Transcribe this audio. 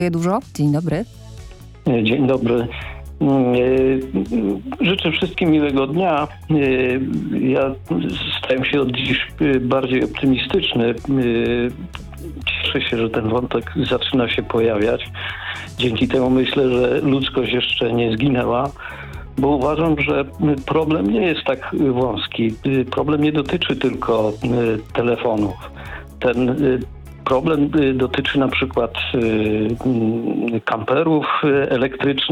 dużo. Dzień dobry. Dzień dobry. Życzę wszystkim miłego dnia. Ja stałem się od dziś bardziej optymistyczny. Cieszę się, że ten wątek zaczyna się pojawiać. Dzięki temu myślę, że ludzkość jeszcze nie zginęła, bo uważam, że problem nie jest tak wąski. Problem nie dotyczy tylko telefonów. Ten problem dotyczy na przykład kamperów elektrycznych,